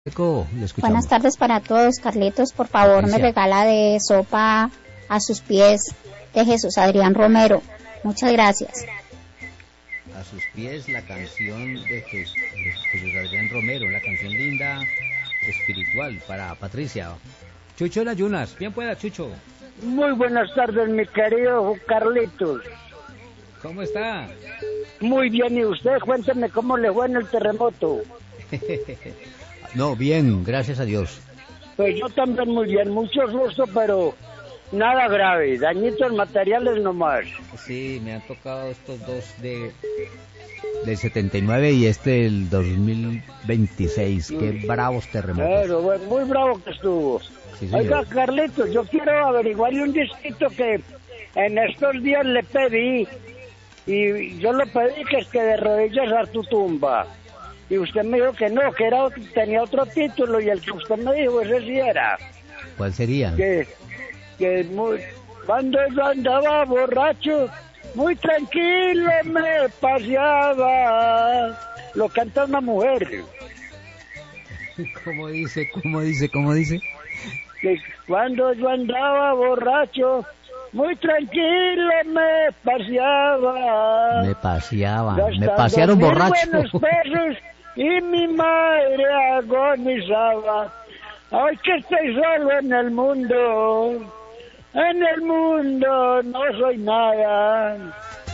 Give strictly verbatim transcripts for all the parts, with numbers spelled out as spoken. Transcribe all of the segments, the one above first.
Buenas tardes para todos. Carlitos, por favor, Alicia. Me regala de sopa a sus pies de Jesús Adrián Romero. Muchas gracias. A sus pies, la canción de Jesús, de Jesús Adrián Romero, una canción linda, espiritual para Patricia. Chucho en ayunas, bien pueda, Chucho. Muy buenas tardes, mi querido Carlitos. ¿Cómo está? Muy bien, ¿y usted? Cuénteme cómo le fue en el terremoto. No, bien, gracias a Dios. Pues yo también muy bien, mucho susto, pero nada grave, dañitos materiales nomás. Sí, me han tocado estos dos de del setenta y nueve y este del dos mil veintiséis, mm. Qué bravos terremotos. Pero bueno, muy bravo que estuvo. Sí, oiga, Carlitos, yo quiero averiguarle un disquito que en estos días le pedí, y yo lo pedí que es que de rodillas a tu tumba. Y usted me dijo que no, que era tenía otro título, y el que usted me dijo, ese sí era. ¿Cuál sería? Que, que muy, cuando yo andaba borracho, muy tranquilo me paseaba. Lo canta una mujer. ¿Cómo dice? ¿Cómo dice? ¿Cómo dice? Que cuando yo andaba borracho, muy tranquilo me paseaba. Me paseaba. Me pasearon borracho. Buenos pesos y mi madre agonizaba. Ay, que estoy solo en el mundo. En el mundo no soy nada.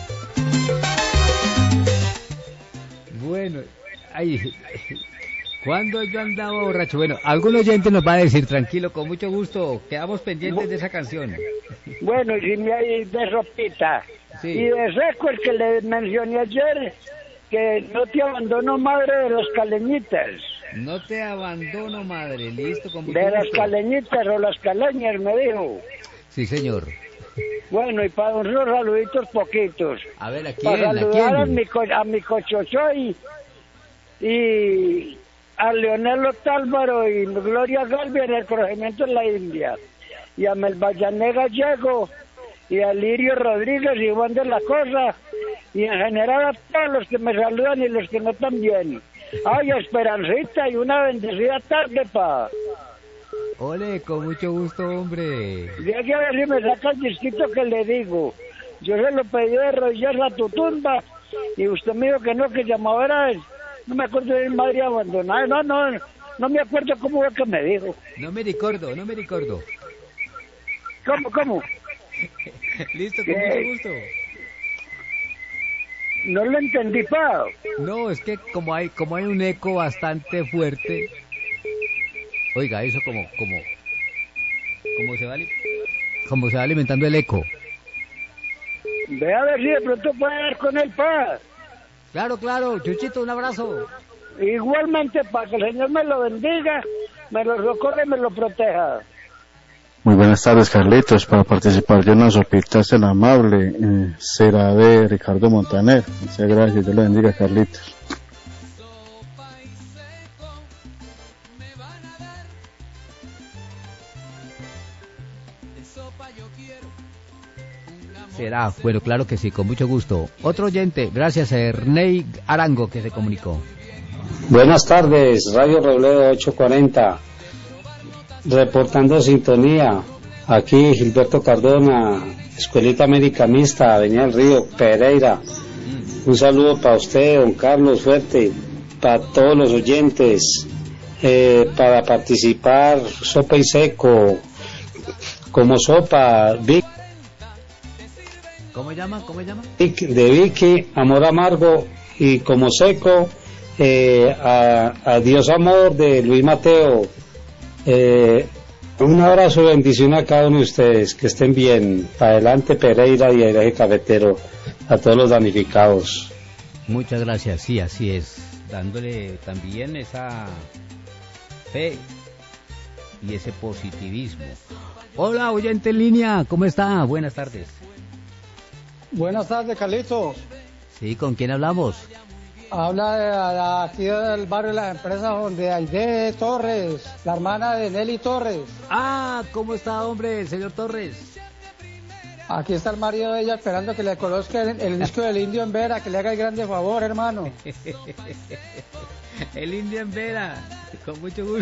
Bueno, ay, cuando yo andaba borracho. Bueno, algún oyente nos va a decir, tranquilo, con mucho gusto, quedamos pendientes de esa canción. Bueno, y de ropita. Sí. Y de seco, el que le mencioné ayer, que no te abandono, madre, de las caleñitas. No te abandono, madre, listo, con mucho De gusto. Las caleñitas o las caleñas, me dijo. Sí, señor. Bueno, y para unos saluditos poquitos. A ver, ¿a quién? Para saludar ¿a, a mi, a mi cochochoy y a Leonel Otálvaro y Gloria Galvi en el corregimiento en la India, y a Melvallané Gallego y a Lirio Rodríguez y Juan de la Cosa, y en general a todos los que me saludan y los que no también. Ay, Esperancita, y una bendecida tarde, pa. Ole, con mucho gusto, hombre. Deje a ver si me saca el disquito que le digo. Yo se lo pedí de rodillas a tu tumba, y usted me dijo que no, que llamaba era, no me acuerdo de mi madre abandonada, no, no, no me acuerdo cómo fue que me dijo. No me recuerdo, no me recuerdo. ¿Cómo, cómo? Listo, con eh, mucho gusto. No lo entendí, pa. No, es que como hay como hay un eco bastante fuerte. Oiga, eso como como como se va como se va alimentando el eco. Ve a ver si de pronto puede dar con el pa. Claro, claro, Chuchito, un abrazo. Igualmente, para que el Señor me lo bendiga, me lo socorre y me lo proteja. Muy buenas tardes, Carlitos. Para participar de una sopita tan amable, eh, será de Ricardo Montaner. Muchas gracias, Dios lo bendiga, Carlitos. Será, bueno, claro que sí, con mucho gusto. Otro oyente, gracias a Ernei Arango que se comunicó. Buenas tardes, Radio Robledo ochocientos cuarenta. Reportando sintonía, aquí Gilberto Cardona, Escuelita Americanista, Avenida del Río, Pereira. Un saludo para usted, don Carlos, fuerte, para todos los oyentes, eh, para participar, sopa y seco, como sopa, Vic. ¿Cómo llama? ¿Cómo llama? Vic, de Vicky, Amor Amargo, y como seco, eh, a, a Dios Amor, de Luis Mateo. Eh, un abrazo y bendición a cada uno de ustedes, que estén bien. Para adelante, Pereira y el eje cafetero, a todos los damnificados. Muchas gracias, sí, así es, dándole también esa fe y ese positivismo. Hola, oyente en línea, ¿cómo está? Buenas tardes. Buenas tardes, Carlitos. Sí, ¿con quién hablamos? Habla de, de aquí del barrio de las empresas, donde Aide Torres, la hermana de Nelly Torres. Ah, ¿cómo está, hombre, el señor Torres? Aquí está el marido de ella esperando que le conozca el, el disco del Indio en Vera, que le haga el grande favor, hermano. El Indio en Vera, con mucho gusto.